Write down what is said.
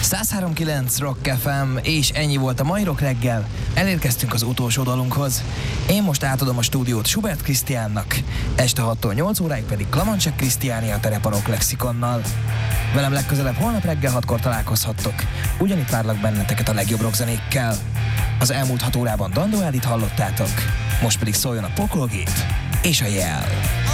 103.9 Rock FM, és ennyi volt a mai Rock reggel. Elérkeztünk az utolsó dalunkhoz. Én most átadom a stúdiót Schubert Krisztiánnak, este 6-tól 8 óráig pedig Klamancsek Krisztiáni a Terep a Rock Lexikonnal. Velem legközelebb holnap reggel 6-kor találkozhattok. Ugyanitt várlak benneteket a legjobb rockzenékkel. Az elmúlt 6 órában Dandó Ádit hallottátok, most pedig szóljon a pokolgép és a jel.